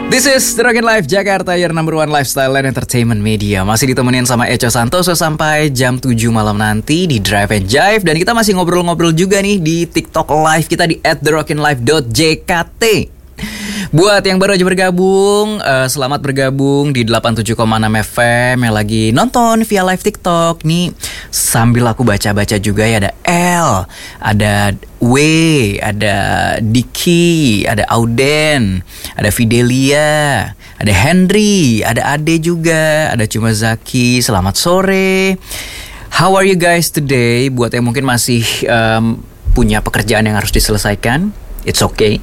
This is The Rockin' Life Jakarta, your number one lifestyle and entertainment media. Masih ditemenin sama Echo Santoso sampai jam 7 malam nanti di Drive and Jive. Dan kita masih ngobrol-ngobrol juga nih di TikTok live kita di @therockinlife.jkt. Buat yang baru aja bergabung, selamat bergabung di 87,6 FM yang lagi nonton via live TikTok. Nih sambil aku baca-baca juga ya, ada L, ada W, ada Diki, ada Auden, ada Fidelia, ada Henry, ada Ade juga, ada Cuma Zaki. Selamat sore. How are you guys today? Buat yang mungkin masih punya pekerjaan yang harus diselesaikan, it's okay.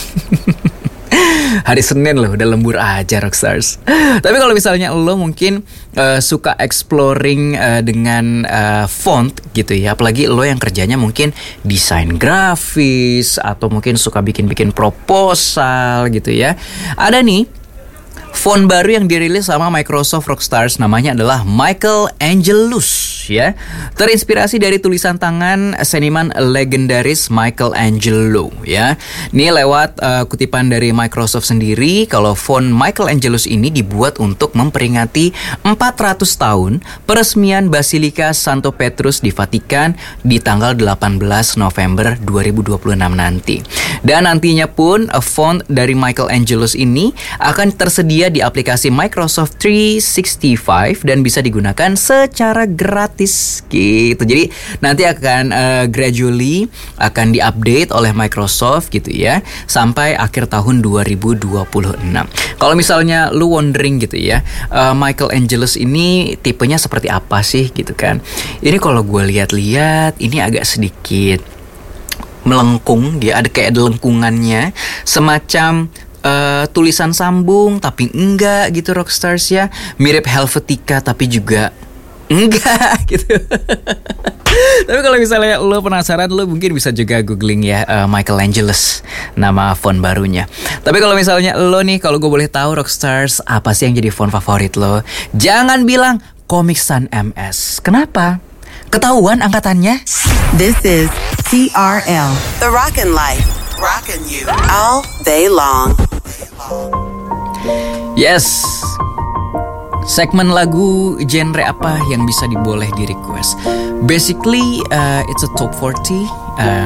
Hari Senin loh, udah lembur aja Rockstars. Tapi kalau misalnya lo mungkin suka exploring dengan font gitu ya, apalagi lo yang kerjanya mungkin desain grafis atau mungkin suka bikin-bikin proposal gitu ya, ada nih font baru yang dirilis sama Microsoft Rockstars, namanya adalah Michelangelus ya. Terinspirasi dari tulisan tangan seniman legendaris Michelangelo ya. Ini lewat kutipan dari Microsoft sendiri, kalau font Michelangelus ini dibuat untuk memperingati 400 tahun peresmian Basilika Santo Petrus di Vatikan di tanggal 18 November 2026 nanti. Dan nantinya pun font dari Michelangelus ini akan tersedia di aplikasi Microsoft 365 dan bisa digunakan secara gratis gitu. Jadi nanti akan gradually akan diupdate oleh Microsoft gitu ya sampai akhir tahun 2026. Kalau misalnya lu wondering gitu ya, Michelangelus ini tipenya seperti apa sih gitu kan. Ini kalau gue lihat-lihat ini agak sedikit melengkung, dia ada kayak ada lengkungannya, semacam tulisan sambung tapi enggak gitu Rockstars ya. Mirip Helvetica tapi juga enggak gitu. Tapi kalau misalnya lo penasaran, lo mungkin bisa juga googling ya Michelangelus, nama font barunya. Tapi kalau misalnya lo nih, kalau gue boleh tahu Rockstars, apa sih yang jadi font favorit lo? Jangan bilang Comic Sans MS. Kenapa? Ketahuan angkatannya. This is TRL, The Rockin' Life, rockin' you all day long. Yes. Segmen lagu genre apa yang bisa diboleh di request? Basically it's a top 40